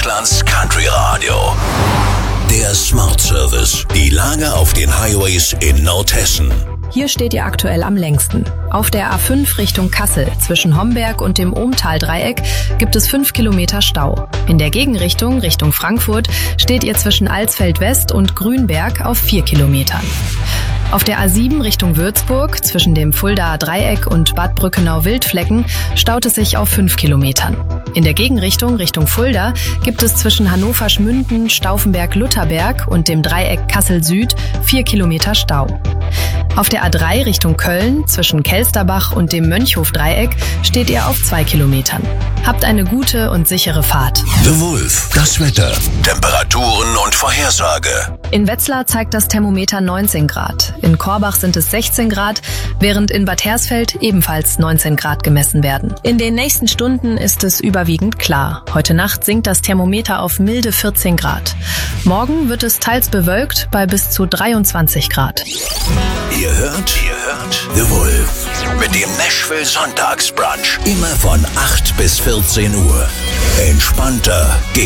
Deutschlands Country Radio. Der Smart Service. Die Lage auf den Highways in Nordhessen. Hier steht ihr aktuell am längsten. Auf der A5 Richtung Kassel zwischen Homberg und dem Ohmtal-Dreieck gibt es 5 Kilometer Stau. In der Gegenrichtung Richtung Frankfurt steht ihr zwischen Alsfeld West und Grünberg auf 4 Kilometern. Auf der A7 Richtung Würzburg zwischen dem Fuldaer Dreieck und Bad Brückenau-Wildflecken staut es sich auf 5 Kilometern. In der Gegenrichtung Richtung Fulda gibt es zwischen Hannover-Schmünden, Stauffenberg-Lutherberg und dem Dreieck Kassel-Süd 4 Kilometer Stau. Auf der A3 Richtung Köln zwischen Kelsterbach und dem Mönchhof-Dreieck steht ihr auf 2 Kilometern. Habt eine gute und sichere Fahrt. The Wolf. Das Wetter. Temperaturen und Vorhersage. In Wetzlar zeigt das Thermometer 19 Grad. In Korbach sind es 16 Grad, während in Bad Hersfeld ebenfalls 19 Grad gemessen werden. In den nächsten Stunden ist es überwiegend klar. Heute Nacht sinkt das Thermometer auf milde 14 Grad. Morgen wird es teils bewölkt bei bis zu 23 Grad. Ihr hört The Wolf mit dem Nashville Sonntagsbrunch. Immer von 8 bis 14 Uhr. Entspannter geht's.